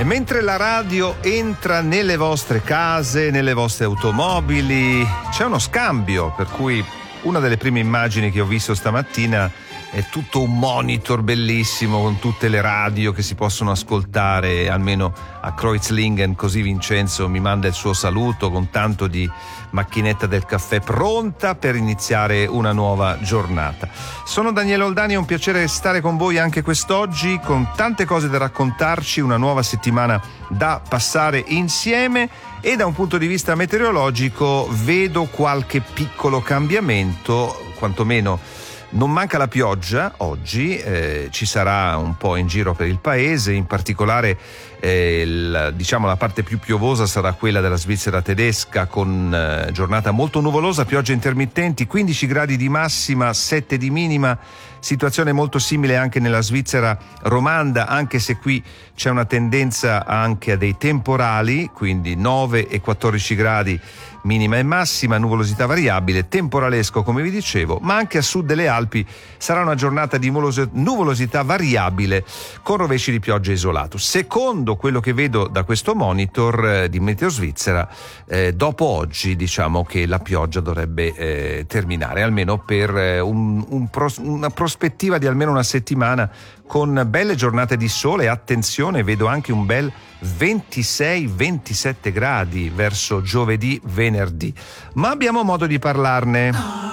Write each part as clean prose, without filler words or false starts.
mentre la radio entra nelle vostre case, nelle vostre automobili, c'è uno scambio, per cui una delle prime immagini che ho visto stamattina è tutto un monitor bellissimo con tutte le radio che si possono ascoltare, almeno a Kreuzlingen, così Vincenzo mi manda il suo saluto con tanto di macchinetta del caffè pronta per iniziare una nuova giornata. Sono Daniele Oldani, è un piacere stare con voi anche quest'oggi, con tante cose da raccontarci, una nuova settimana da passare insieme, e da un punto di vista meteorologico vedo qualche piccolo cambiamento, quantomeno non manca la pioggia oggi, ci sarà un po' in giro per il paese, in particolare la parte più piovosa sarà quella della Svizzera tedesca, con giornata molto nuvolosa, piogge intermittenti, 15 gradi di massima, 7 di minima, situazione molto simile anche nella Svizzera romanda, anche se qui c'è una tendenza anche a dei temporali, quindi 9 e 14 gradi minima e massima, nuvolosità variabile, temporalesco come vi dicevo, ma anche a sud delle Alpi sarà una giornata di nuvolosità variabile con rovesci di pioggia isolato. Secondo quello che vedo da questo monitor di Meteo Svizzera, dopo oggi diciamo che la pioggia dovrebbe terminare, almeno per una prospettiva di almeno una settimana, con belle giornate di sole. Attenzione, vedo anche un bel 26-27 gradi verso giovedì, venerdì, ma abbiamo modo di parlarne.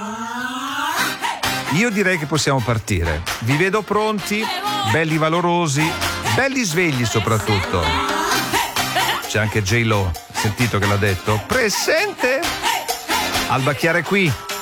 Io direi che possiamo partire. Vi vedo pronti, belli valorosi, belli svegli soprattutto. C'è anche J-Lo, sentito che l'ha detto? Presente? Alba Chiara è qui.